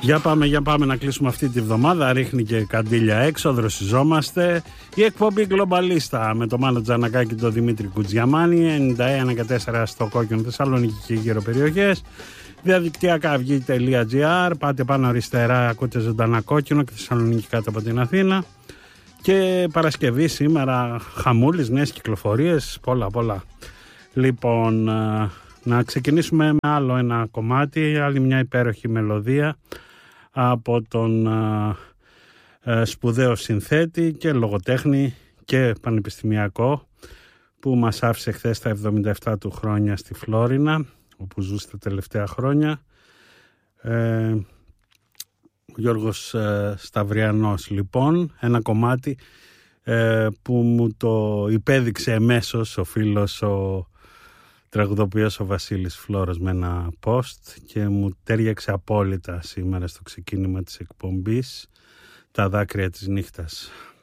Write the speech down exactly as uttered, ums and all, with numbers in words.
Για πάμε, για πάμε να κλείσουμε αυτή τη βδομάδα. Ρίχνει και καντήλια έξω, δροσιζόμαστε. Η εκπομπή Γκλομπαλίστα με τον Μάνο Τζανακάκη και τον Δημήτρη Κουτζιαμάνη, ενενήντα ένα και τέσσερα στο Κόκκινο, Θεσσαλονίκη και γύρω περιοχές. Διαδικτυακά αυγή τελεία τζι άρ. Πάτε πάνω αριστερά, ακούτε ζωντανά Κόκκινο και Θεσσαλονίκη κάτω από την Αθήνα. Και Παρασκευή σήμερα, χαμούλης, νέες κυκλοφορίες, πολλά πολλά. Λοιπόν, να ξεκινήσουμε με άλλο ένα κομμάτι, άλλη μια υπέροχη μελωδία από τον ε, σπουδαίο συνθέτη και λογοτέχνη και πανεπιστημιακό που μας άφησε χθες τα εβδομήντα επτά του χρόνια στη Φλόρινα, όπου ζούσε τα τελευταία χρόνια. Ε, ο Γιώργος ε, Σταυριανός, λοιπόν, ένα κομμάτι ε, που μου το υπέδειξε εμέσως ο φίλος ο τραγουδοποιός ο Βασίλης Φλόρος με ένα post και μου τέριαξε απόλυτα σήμερα στο ξεκίνημα της εκπομπής, τα δάκρυα της νύχτας.